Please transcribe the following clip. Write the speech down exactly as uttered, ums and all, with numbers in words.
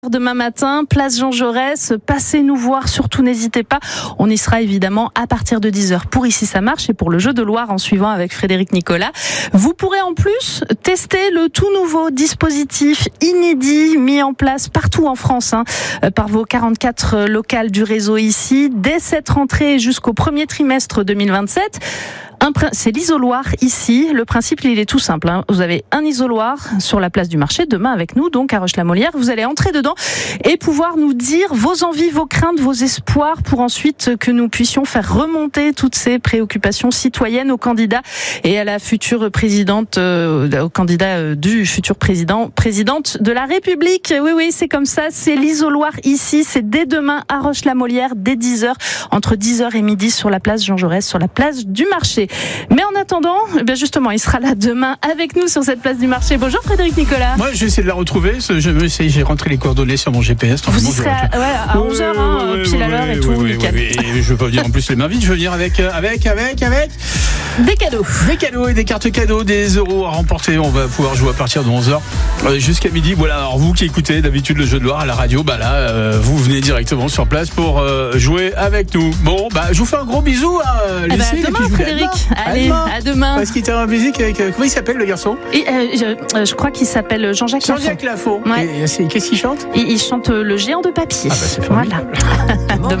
Demain matin, place Jean Jaurès, passez nous voir, surtout n'hésitez pas. On y sera évidemment à partir de dix heures pour Ici ça marche et pour le jeu de Loire en suivant avec Frédéric Nicolas. Vous pourrez en plus tester le tout nouveau dispositif inédit mis en place partout en France hein, par vos quarante-quatre locales du réseau ici dès cette rentrée jusqu'au premier trimestre deux mille vingt-sept. Un, c'est l'isoloir ici. Le principe, il est tout simple. Hein. Vous avez un isoloir sur la place du marché, demain avec nous, donc à Roche-la-Molière. Vous allez entrer dedans et pouvoir nous dire vos envies, vos craintes, vos espoirs pour ensuite que nous puissions faire remonter toutes ces préoccupations citoyennes aux candidats et à la future présidente, euh, au candidat euh, du futur président, présidente de la République. Oui, oui, c'est comme ça. C'est l'isoloir ici. C'est dès demain à Roche-la-Molière, dès dix heures, entre dix heures et midi sur la place Jean Jaurès, sur la place du marché. Mais en attendant, eh bien justement, il sera là demain avec nous sur cette place du marché. Bonjour Frédéric Nicolas. Moi, je vais essayer de la retrouver. Je vais essayer, j'ai rentré les coordonnées sur mon G P S. Vous y serez à, ouais, à onze heures, hein, oui, pile oui, à l'heure oui, et tout. Oui, oui, oui, et je peux venir en plus les mains vides. Je veux venir avec, avec, avec, avec des cadeaux. Des cadeaux et des cartes cadeaux, des euros à remporter. On va pouvoir jouer à partir de onze heures jusqu'à midi. Voilà, alors vous qui écoutez d'habitude le jeu de Loire à la radio, bah là, euh, vous venez directement sur place pour euh, jouer avec nous. Bon, bah je vous fais un gros bisou à Lucie. Eh ben, demain, Frédéric. Allez, à demain. À demain. Parce qu'il était en musique avec. Comment il s'appelle le garçon? et, euh, je, euh, je crois qu'il s'appelle Jean-Jacques Lafont. Jean-Jacques Lafont. Ouais. Et, et, qu'est-ce qu'il chante? il, il chante Le Géant de papier. Ah bah c'est formidable. Voilà. Demain.